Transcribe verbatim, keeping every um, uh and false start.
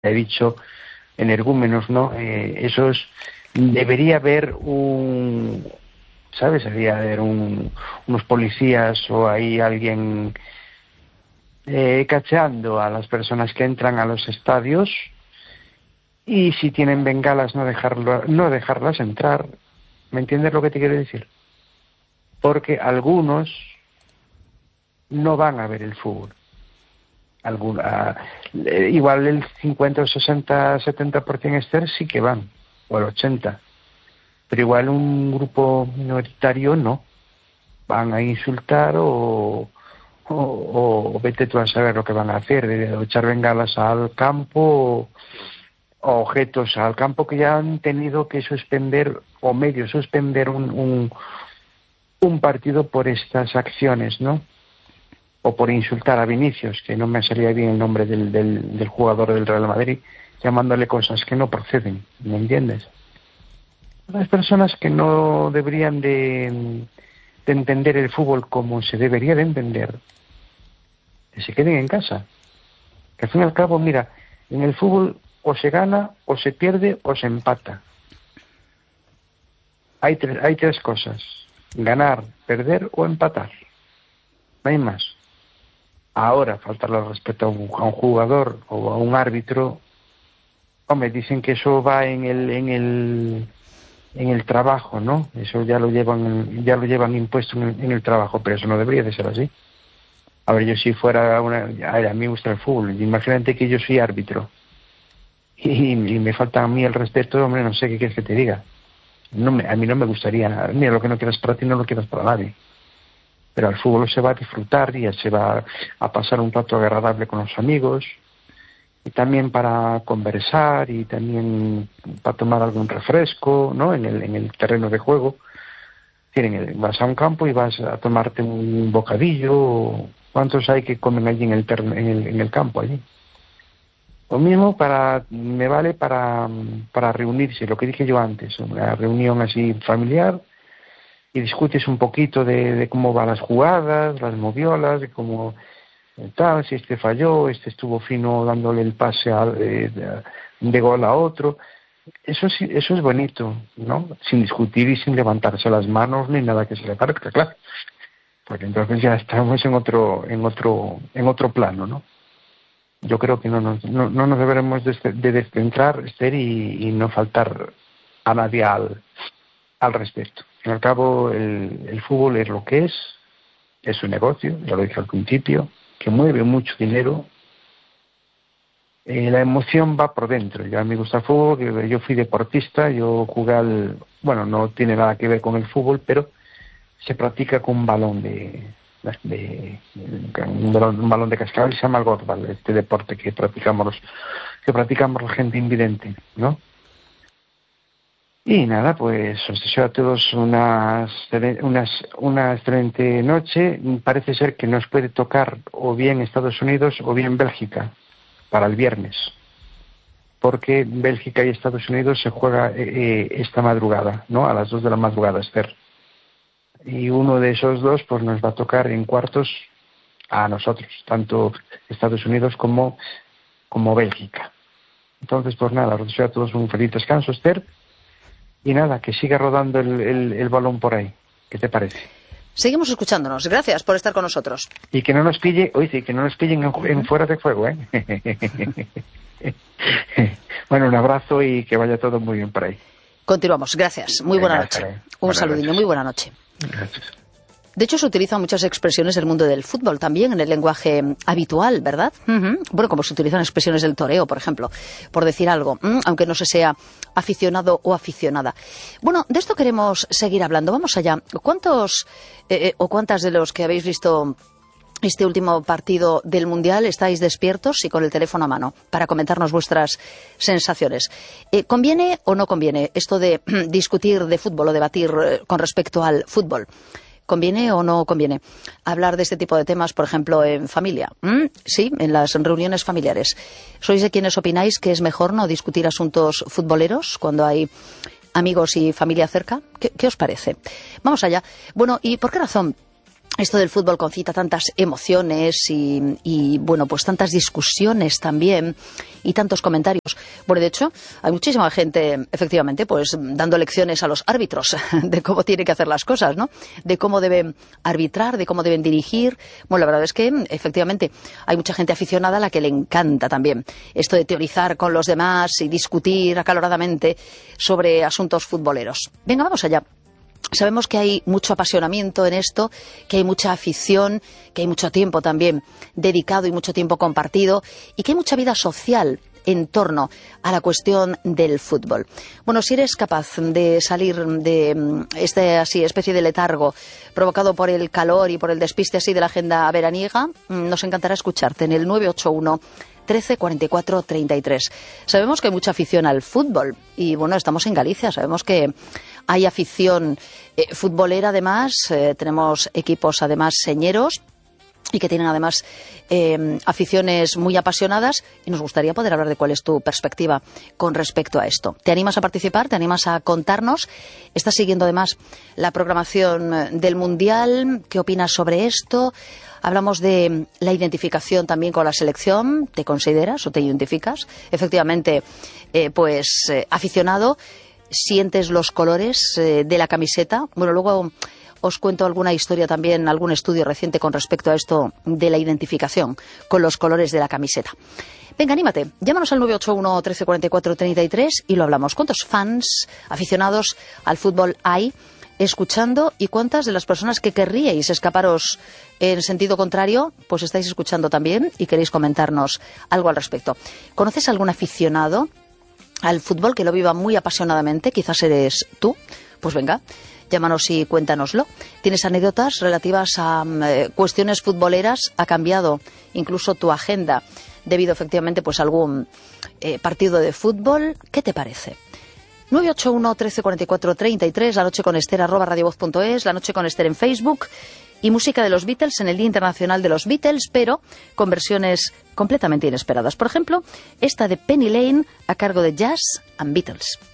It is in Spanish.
he dicho, energúmenos, ¿no? Eh, esos, debería haber un, ¿sabes? Debería haber un, unos policías o ahí alguien eh, cacheando a las personas que entran a los estadios, y si tienen bengalas no dejarlo, no dejarlas entrar. ¿Me entiendes lo que te quiero decir? Porque algunos no van a ver el fútbol. Alguna, eh, igual el cincuenta o sesenta, setenta por ciento Esther sí que van, o el ochenta, pero igual un grupo minoritario no. Van a insultar o, o, o vete tú a saber lo que van a hacer, de echar bengalas al campo, o objetos al campo, que ya han tenido que suspender o medio suspender un, un, un partido por estas acciones, ¿no? O por insultar a Vinicius, que no me salía bien el nombre del, del, del jugador del Real Madrid, llamándole cosas que no proceden, ¿me entiendes? Las personas que no deberían de, de entender el fútbol como se debería de entender, que se queden en casa. Que al fin y al cabo, mira, en el fútbol o se gana, o se pierde, o se empata. Hay tres, hay tres cosas: ganar, perder o empatar. No hay más. Ahora, faltarle al respeto a un, a un jugador o a un árbitro, hombre, dicen que eso va en el en el en el trabajo, ¿no? Eso ya lo llevan ya lo llevan impuesto en el, en el trabajo, pero eso no debería de ser así. A ver, yo si fuera una, a, ver, a mí me gusta el fútbol, imagínate que yo soy árbitro y, y me falta a mí el respeto, hombre, no sé qué quieres que te diga. No me, a mí no me gustaría, mira, lo que no quieras para ti no lo quieras para nadie. Pero al fútbol se va a disfrutar y se va a pasar un rato agradable con los amigos, y también para conversar y también para tomar algún refresco, ¿no? En el, en el terreno de juego. Tienen, vas a un campo y vas a tomarte un bocadillo. ¿Cuántos hay que comen allí en el, ter, en el, en el campo allí? Lo mismo para, me vale para, para reunirse, lo que dije yo antes, una reunión así familiar, y discutes un poquito de, de cómo van las jugadas, las moviolas, de cómo tal, si este falló, este estuvo fino dándole el pase a, de, de, de gol a otro. Eso sí, eso es bonito, ¿no? Sin discutir y sin levantarse las manos ni nada que se le parezca, claro. Porque entonces ya estamos en otro, en otro, en otro plano, ¿no? Yo creo que no nos, no, no nos deberemos de, de descentrar, Esther, y, y no faltar a nadie al, al respecto. Al cabo, el, el fútbol es lo que es, es un negocio, ya lo dije al principio, que mueve mucho dinero. Eh, la emoción va por dentro. Ya me gusta el fútbol, yo fui deportista, yo jugué al... Bueno, no tiene nada que ver con el fútbol, pero se practica con un balón de... de un, balón, un balón de cascabel, se llama el goalball, este deporte que practicamos los, que practicamos la gente invidente, ¿no? Y nada, pues os deseo a todos unas, unas, una excelente noche. Parece ser que nos puede tocar o bien Estados Unidos o bien Bélgica para el viernes, porque Bélgica y Estados Unidos se juega eh, esta madrugada, ¿no? A las dos de la madrugada, Esther. Y uno de esos dos pues nos va a tocar en cuartos a nosotros, tanto Estados Unidos como, como Bélgica. Entonces, pues nada, os deseo a todos un feliz descanso, Esther. Y nada, que siga rodando el, el, el balón por ahí. ¿Qué te parece? Seguimos escuchándonos. Gracias por estar con nosotros. Y que no nos pille, oye, que no nos pillen en, en fuera de juego, ¿eh? Bueno, un abrazo y que vaya todo muy bien por ahí. Continuamos. Gracias. Muy buena Venga, noche. un Un saludinho. Muy buena noche. Gracias. De hecho, se utilizan muchas expresiones del mundo del fútbol también en el lenguaje habitual, ¿verdad? Uh-huh. Bueno, como se utilizan expresiones del toreo, por ejemplo, por decir algo, aunque no se sea aficionado o aficionada. Bueno, de esto queremos seguir hablando. Vamos allá. ¿Cuántos eh, o cuántas de los que habéis visto este último partido del Mundial estáis despiertos y con el teléfono a mano para comentarnos vuestras sensaciones? Eh, ¿Conviene o no conviene esto de discutir de fútbol o debatir eh, con respecto al fútbol? ¿Conviene o no conviene hablar de este tipo de temas, por ejemplo, en familia? ¿Mm? Sí, en las reuniones familiares. ¿Sois de quienes opináis que es mejor no discutir asuntos futboleros cuando hay amigos y familia cerca? ¿Qué, qué os parece? Vamos allá. Bueno, ¿y por qué razón esto del fútbol concita tantas emociones y, y, bueno, pues tantas discusiones también y tantos comentarios. Bueno, de hecho, hay muchísima gente, efectivamente, pues dando lecciones a los árbitros de cómo tienen que hacer las cosas, ¿no? De cómo deben arbitrar, de cómo deben dirigir. Bueno, la verdad es que, efectivamente, hay mucha gente aficionada a la que le encanta también esto de teorizar con los demás y discutir acaloradamente sobre asuntos futboleros. Venga, vamos allá. Sabemos que hay mucho apasionamiento en esto, que hay mucha afición, que hay mucho tiempo también dedicado y mucho tiempo compartido y que hay mucha vida social en torno a la cuestión del fútbol. Bueno, si eres capaz de salir de este así especie de letargo provocado por el calor y por el despiste así de la agenda veraniega, nos encantará escucharte en el nueve ocho uno trece cuarenta y cuatro treinta y tres. Sabemos que hay mucha afición al fútbol y bueno, estamos en Galicia, sabemos que hay afición eh, futbolera además, eh, tenemos equipos además señeros y que tienen además eh, aficiones muy apasionadas y nos gustaría poder hablar de cuál es tu perspectiva con respecto a esto. ¿Te animas a participar? ¿Te animas a contarnos? ¿Estás siguiendo además la programación del Mundial? ¿Qué opinas sobre esto? Hablamos de la identificación también con la selección. ¿Te consideras o te identificas? Efectivamente, eh, pues eh, aficionado, ¿sientes los colores eh, de la camiseta? Bueno, luego os cuento alguna historia también, algún estudio reciente con respecto a esto de la identificación con los colores de la camiseta. Venga, anímate, llámanos al nueve ocho uno trece cuarenta y cuatro treinta y tres y lo hablamos. ¿Cuántos fans aficionados al fútbol hay escuchando y cuántas de las personas que querríais escaparos en sentido contrario, pues estáis escuchando también y queréis comentarnos algo al respecto? ¿Conoces algún aficionado al fútbol que lo viva muy apasionadamente? Quizás eres tú. Pues venga, llámanos y cuéntanoslo. ¿Tienes anécdotas relativas a eh, cuestiones futboleras? ¿Ha cambiado incluso tu agenda debido efectivamente pues a algún eh, partido de fútbol? ¿Qué te parece? nueve ocho uno trece cuarenta y cuatro treinta y tres, la noche con Esther arroba radiovoz punto es, la noche con Esther en Facebook y música de los Beatles en el Día Internacional de los Beatles, pero con versiones completamente inesperadas. Por ejemplo, esta de Penny Lane a cargo de Jazz and Beatles.